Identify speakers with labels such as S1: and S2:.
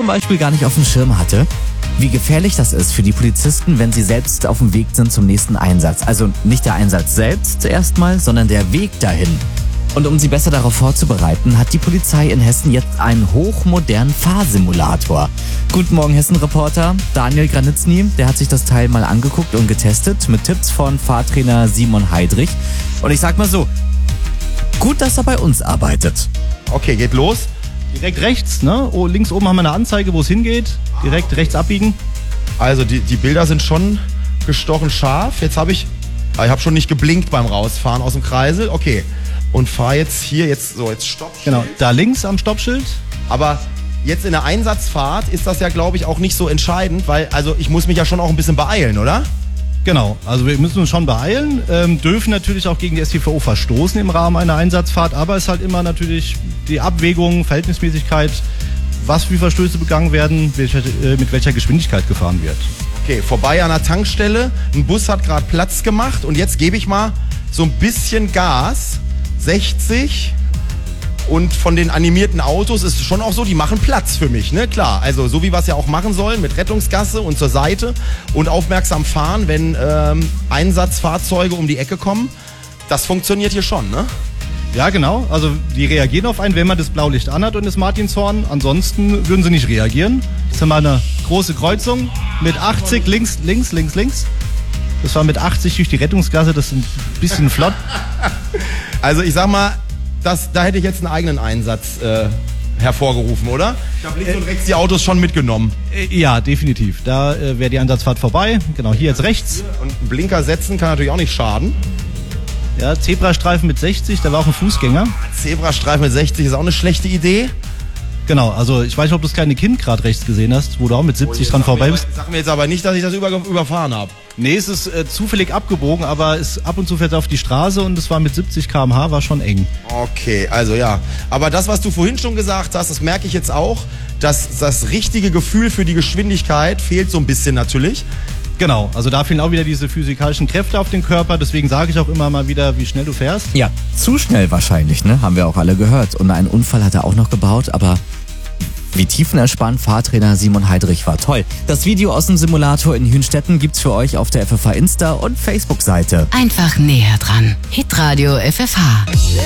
S1: zum Beispiel gar nicht auf dem Schirm hatte, wie gefährlich das ist für die Polizisten, wenn sie selbst auf dem Weg sind zum nächsten Einsatz. Also nicht der Einsatz selbst zuerst mal, sondern der Weg dahin. Und um sie besser darauf vorzubereiten, hat die Polizei in Hessen jetzt einen hochmodernen Fahrsimulator. Guten Morgen, Hessen-Reporter Daniel Granitzny. Der hat sich das Teil mal angeguckt und getestet mit Tipps von Fahrtrainer Simon Heidrich. Und ich sag mal so, gut, dass er bei uns arbeitet.
S2: Okay, geht los.
S3: Direkt rechts, ne? Oh, links oben haben wir eine Anzeige, wo es hingeht. Direkt rechts abbiegen.
S2: Also die Bilder sind schon gestochen scharf. Jetzt habe ich schon nicht geblinkt beim Rausfahren aus dem Kreisel. Okay. Und fahre jetzt hier, jetzt Stoppschild.
S3: Genau, da links am Stoppschild.
S2: Aber jetzt in der Einsatzfahrt ist das ja, glaube ich, auch nicht so entscheidend, weil ich muss mich ja schon auch ein bisschen beeilen, oder?
S3: Genau, also wir müssen uns schon beeilen, dürfen natürlich auch gegen die StVO verstoßen im Rahmen einer Einsatzfahrt, aber es ist halt immer natürlich die Abwägung, Verhältnismäßigkeit, was für Verstöße begangen werden, mit welcher Geschwindigkeit gefahren wird.
S2: Okay, vorbei an der Tankstelle, ein Bus hat gerade Platz gemacht und jetzt gebe ich mal so ein bisschen Gas, 60, und von den animierten Autos ist es schon auch so, die machen Platz für mich, ne? Klar, also so wie wir es ja auch machen sollen, mit Rettungsgasse und zur Seite und aufmerksam fahren, wenn Einsatzfahrzeuge um die Ecke kommen. Das funktioniert hier schon, ne?
S3: Ja, genau. Also die reagieren auf einen, wenn man das Blaulicht anhat und das Martinshorn. Ansonsten würden sie nicht reagieren. Das ist mal eine große Kreuzung mit 80 links. Das war mit 80 durch die Rettungsgasse, das ist ein bisschen flott.
S2: Also ich sag mal, da hätte ich jetzt einen eigenen Einsatz hervorgerufen, oder? Ich habe links und rechts die Autos schon mitgenommen.
S3: Ja, definitiv. Da wäre die Einsatzfahrt vorbei. Genau, hier jetzt rechts.
S2: Und einen Blinker setzen kann natürlich auch nicht schaden.
S3: Ja, Zebrastreifen mit 60, da war auch ein Fußgänger.
S2: Zebrastreifen mit 60 ist auch eine schlechte Idee.
S3: Genau, also ich weiß nicht, ob du das kleine Kind gerade rechts gesehen hast, wo du auch mit 70 dran vorbei bist.
S2: Sag mir jetzt aber nicht, dass ich das überfahren habe.
S3: Nee, es ist zufällig abgebogen, aber es ab und zu fährt auf die Straße und es war mit 70 km/h, war schon eng.
S2: Okay, also ja. Aber das, was du vorhin schon gesagt hast, das merke ich jetzt auch, dass das richtige Gefühl für die Geschwindigkeit fehlt so ein bisschen natürlich.
S3: Genau, also da fehlen auch wieder diese physikalischen Kräfte auf den Körper, deswegen sage ich auch immer mal wieder, wie schnell du fährst.
S1: Ja, zu schnell wahrscheinlich, ne? Haben wir auch alle gehört. Und einen Unfall hat er auch noch gebaut, aber wie tiefenentspannt Fahrtrainer Simon Heidrich war. Toll. Das Video aus dem Simulator in Hünstetten gibt's für euch auf der FFH Insta- und Facebook-Seite.
S4: Einfach näher dran. Hitradio FFH.